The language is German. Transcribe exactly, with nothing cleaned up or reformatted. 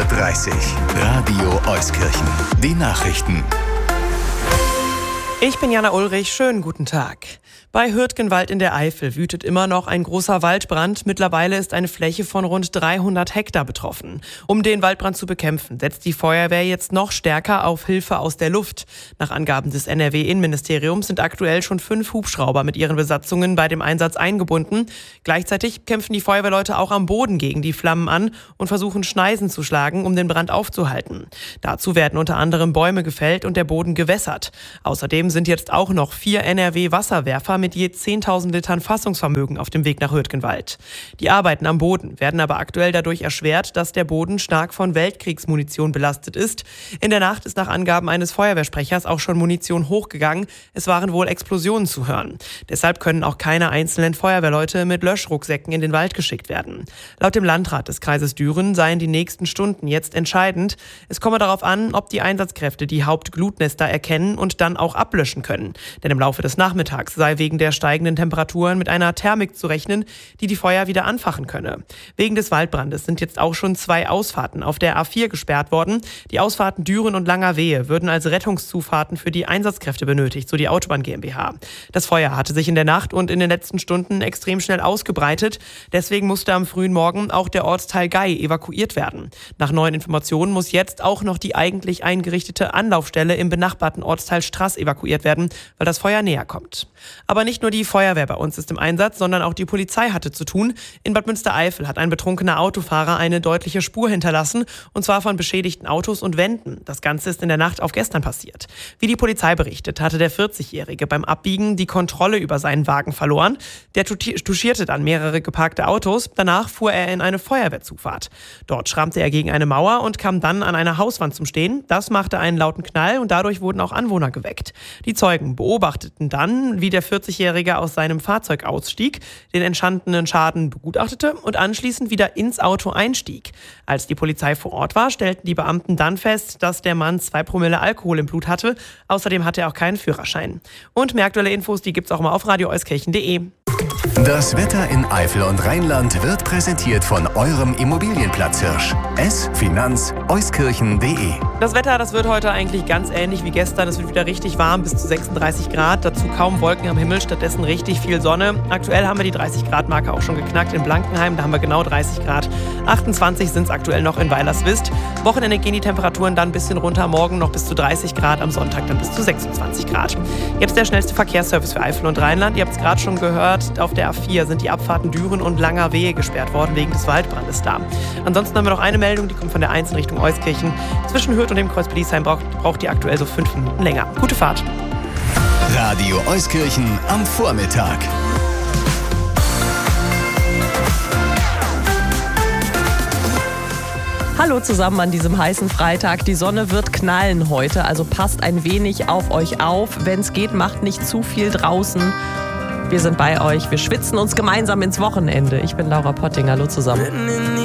Uhr dreißig. Radio Euskirchen. Die Nachrichten. Ich bin Jana Ulrich, schönen guten Tag. Bei Hürtgenwald in der Eifel wütet immer noch ein großer Waldbrand. Mittlerweile ist eine Fläche von rund dreihundert Hektar betroffen. Um den Waldbrand zu bekämpfen, setzt die Feuerwehr jetzt noch stärker auf Hilfe aus der Luft. Nach Angaben des N R W-Innenministeriums sind aktuell schon fünf Hubschrauber mit ihren Besatzungen bei dem Einsatz eingebunden. Gleichzeitig kämpfen die Feuerwehrleute auch am Boden gegen die Flammen an und versuchen Schneisen zu schlagen, um den Brand aufzuhalten. Dazu werden unter anderem Bäume gefällt und der Boden gewässert. Außerdem sind jetzt auch noch vier N R W-Wasserwerfer mit je zehntausend Litern Fassungsvermögen auf dem Weg nach Hürtgenwald. Die Arbeiten am Boden werden aber aktuell dadurch erschwert, dass der Boden stark von Weltkriegsmunition belastet ist. In der Nacht ist nach Angaben eines Feuerwehrsprechers auch schon Munition hochgegangen. Es waren wohl Explosionen zu hören. Deshalb können auch keine einzelnen Feuerwehrleute mit Löschrucksäcken in den Wald geschickt werden. Laut dem Landrat des Kreises Düren seien die nächsten Stunden jetzt entscheidend. Es komme darauf an, ob die Einsatzkräfte die Hauptglutnester erkennen und dann auch ablöschen können. Denn im Laufe des Nachmittags sei wegen der steigenden Temperaturen mit einer Thermik zu rechnen, die die Feuer wieder anfachen könne. Wegen des Waldbrandes sind jetzt auch schon zwei Ausfahrten auf der A vier gesperrt worden. Die Ausfahrten Düren und Langerwehe würden als Rettungszufahrten für die Einsatzkräfte benötigt, so die Autobahn GmbH. Das Feuer hatte sich in der Nacht und in den letzten Stunden extrem schnell ausgebreitet. Deswegen musste am frühen Morgen auch der Ortsteil Gei evakuiert werden. Nach neuen Informationen muss jetzt auch noch die eigentlich eingerichtete Anlaufstelle im benachbarten Ortsteil Straß evakuiert werden, weil das Feuer näher kommt. Aber nicht nur die Feuerwehr bei uns ist im Einsatz, sondern auch die Polizei hatte zu tun. In Bad Münstereifel hat ein betrunkener Autofahrer eine deutliche Spur hinterlassen, und zwar von beschädigten Autos und Wänden. Das Ganze ist in der Nacht auf gestern passiert. Wie die Polizei berichtet, hatte der vierzigjährige beim Abbiegen die Kontrolle über seinen Wagen verloren. Der touchierte dann mehrere geparkte Autos. Danach fuhr er in eine Feuerwehrzufahrt. Dort schrammte er gegen eine Mauer und kam dann an einer Hauswand zum Stehen. Das machte einen lauten Knall und dadurch wurden auch Anwohner geweckt. Die Zeugen beobachteten dann, wie der vierzigjährige aus seinem Fahrzeug ausstieg, den entstandenen Schaden begutachtete und anschließend wieder ins Auto einstieg. Als die Polizei vor Ort war, stellten die Beamten dann fest, dass der Mann zwei Promille Alkohol im Blut hatte. Außerdem hatte er auch keinen Führerschein. Und mehr aktuelle Infos, die gibt's auch mal auf radio euskirchen punkt de. Das Wetter in Eifel und Rheinland wird präsentiert von eurem Immobilienplatzhirsch. S Finanz Euskirchen punkt de. Das Wetter, das wird heute eigentlich ganz ähnlich wie gestern. Es wird wieder richtig warm, bis zu sechsunddreißig Grad. Dazu kaum Wolken am Himmel, stattdessen richtig viel Sonne. Aktuell haben wir die dreißig Grad Marke auch schon geknackt in Blankenheim. Da haben wir genau dreißig Grad. achtundzwanzig sind es aktuell noch in Weilerswist. Wochenende gehen die Temperaturen dann ein bisschen runter. Morgen noch bis zu dreißig Grad, am Sonntag dann bis zu sechsundzwanzig Grad. Jetzt der schnellste Verkehrsservice für Eifel und Rheinland. Ihr habt es gerade schon gehört, auf der A vier sind die Abfahrten Düren und Langerwehe gesperrt worden wegen des Waldbrandes da. Ansonsten haben wir noch eine Meldung, die kommt von der eins in Richtung Euskirchen. Zwischen Hürth und dem Kreuz Beliesheim braucht, braucht ihr aktuell so fünf Minuten länger. Gute Fahrt. Radio Euskirchen am Vormittag. Hallo zusammen an diesem heißen Freitag. Die Sonne wird knallen heute, also passt ein wenig auf euch auf. Wenn es geht, macht nicht zu viel draußen. Wir sind bei euch, wir schwitzen uns gemeinsam ins Wochenende. Ich bin Laura Potting, hallo zusammen.